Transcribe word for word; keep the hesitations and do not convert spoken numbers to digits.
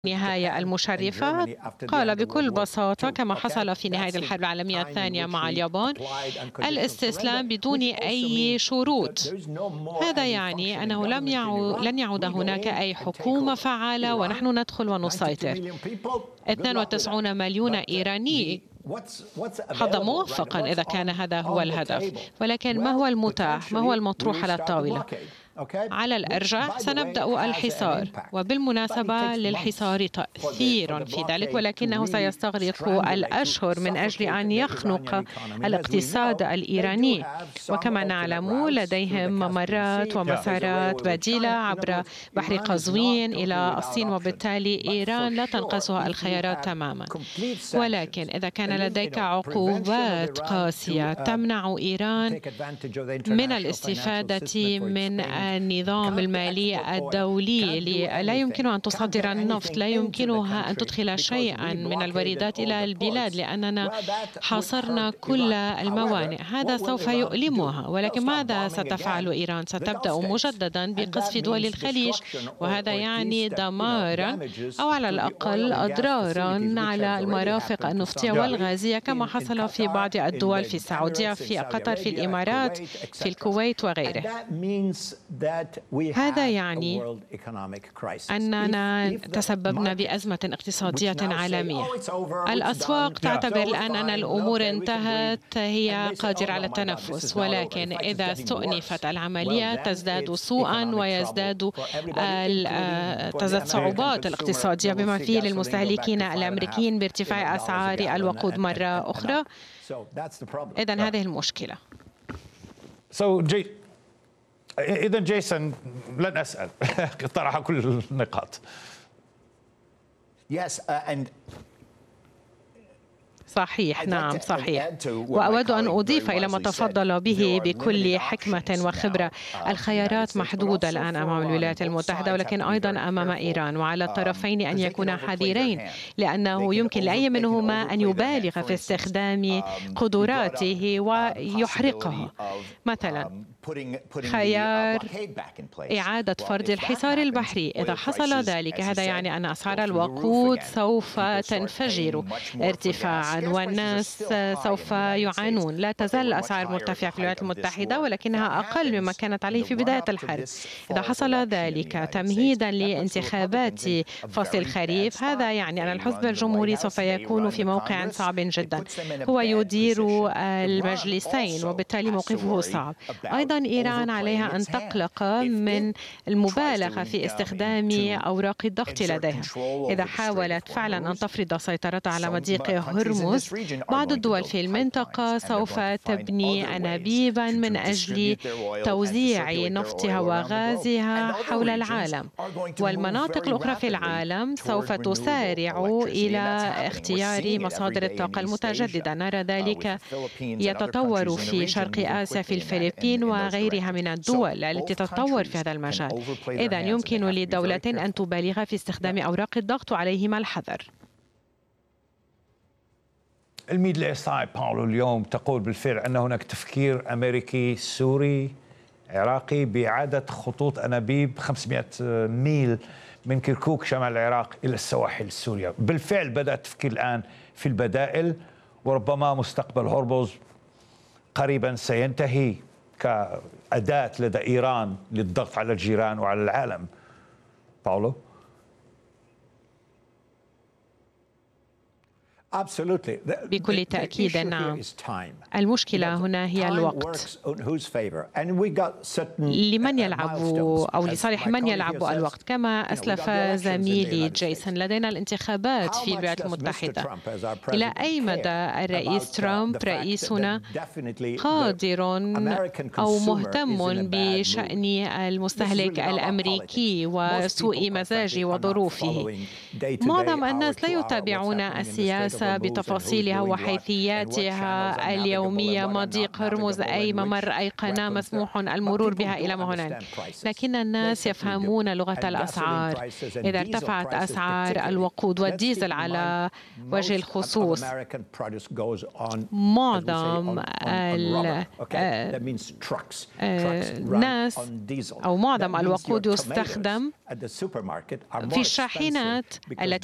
النهاية المشرفة قال بكل بساطة كما حصل في نهاية الحرب العالمية الثانية مع اليابان الاستسلام بدون أي شروط. هذا يعني أنه لم يعود لن يعود هناك أي حكومة فعالة ونحن ندخل ونسيطر. اثنين وتسعين مليون إيراني حظا موفقا إذا كان هذا هو الهدف، ولكن ما هو المتاح؟ ما هو المطروح على الطاولة؟ على الأرجح سنبدأ الحصار، وبالمناسبة للحصار تأثير في ذلك، ولكنه سيستغرق الأشهر من أجل أن يخنق الاقتصاد الإيراني. وكما نعلم لديهم ممرات ومسارات بديلة عبر بحر قزوين إلى الصين، وبالتالي إيران لا تنقصها الخيارات تماما. ولكن إذا كان لديك عقوبات قاسية تمنع إيران من الاستفادة من النظام المالي الدولي، لا يمكن أن تصدر النفط، لا يمكنها أن تدخل شيئا من الواردات إلى البلاد لأننا حاصرنا كل الموانئ. هذا سوف يؤلمها، ولكن ماذا ستفعل إيران؟ ستبدأ مجددا بقصف دول الخليج، وهذا يعني دمارا أو على الأقل أضرارا على المرافق النفطية والغازية كما حصل في بعض الدول، في السعودية، في قطر، في الإمارات، في الكويت وغيره. هذا يعني أننا تسببنا بأزمة اقتصادية عالمية. الأسواق تعتبر الآن أن الأمور انتهت، هي قادرة على التنفس، ولكن إذا استؤنفت العملية تزداد سوءا ويزداد تزداد صعوبات الاقتصادية بما فيه للمستهلكين الأمريكيين بارتفاع أسعار الوقود مرة أخرى. إذن هذه المشكلة. إذا جيسون لن أسأل طرح كل النقاط. صحيح، نعم صحيح. وأود أن أضيف إلى ما تفضل به بكل حكمة وخبرة. الخيارات محدودة الآن أمام الولايات المتحدة، ولكن أيضا أمام إيران، وعلى الطرفين أن يكونا حذرين، لأنه يمكن لأي منهما أن يبالغ في استخدام قدراته ويحرقها. مثلا خيار إعادة فرض الحصار البحري. إذا حصل ذلك هذا يعني أن أسعار الوقود سوف تنفجر ارتفاعا والناس سوف يعانون. لا تزال الأسعار مرتفعة في الولايات المتحدة، ولكنها أقل مما كانت عليه في بداية الحرب. إذا حصل ذلك تمهيدا لانتخابات فصل الخريف، هذا يعني أن الحزب الجمهوري سوف يكون في موقع صعب جدا. هو يدير المجلسين وبالتالي موقفه صعب. أيضا إيران عليها أن تقلق من المبالغة في استخدام أوراق الضغط لديها. إذا حاولت فعلا أن تفرض سيطرتها على مضيق هرمز، بعض الدول في المنطقة سوف تبني أنابيبا من أجل توزيع نفطها وغازها حول العالم، والمناطق الأخرى في العالم سوف تسارع إلى اختيار مصادر الطاقة المتجددة. نرى ذلك يتطور في شرق آسيا، في الفلبين وغيرها من الدول التي تتطور في هذا المجال. إذن يمكن للدولتين أن تبالغ في استخدام أوراق الضغط وعليهما الحذر. الميدل إيست آي باولو اليوم تقول بالفعل أن هناك تفكير أمريكي سوري عراقي بإعادة خطوط أنابيب خمسمائة ميل من كركوك شمال العراق إلى السواحل السورية. بالفعل بدأ التفكير الآن في البدائل، وربما مستقبل هرمز قريبا سينتهي كأداة لدى إيران للضغط على الجيران وعلى العالم. باولو؟ بكل تأكيد نعم. المشكلة هنا هي الوقت. لمن يلعب أو لصالح من يلعب الوقت؟ كما أسلف زميلي جيسون، لدينا الانتخابات في الولايات المتحدة. إلى أي مدى الرئيس ترامب رئيسنا قادر أو مهتم بشأن المستهلك الأمريكي وسوء مزاجه وظروفه؟ معظم الناس لا يتابعون السياسة غزة بتفاصيلها وحيثياتها اليومية، مضيق هرمز، أي ممر، أي قناة مسموح المرور بها إلى ما هناك. لكن الناس يفهمون لغة الأسعار. إذا ارتفعت أسعار الوقود والديزل على وجه الخصوص، معظم الناس أو معظم الوقود يستخدم في الشاحنات التي